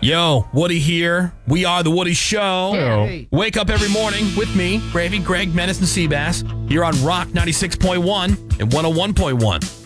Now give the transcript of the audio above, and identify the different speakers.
Speaker 1: Yo, Woody here. We are The Woody Show.
Speaker 2: Hey.
Speaker 1: Wake up every morning with me, Gravy, Greg, Menace, and Seabass. Here on Rock 96.1 and 101.1.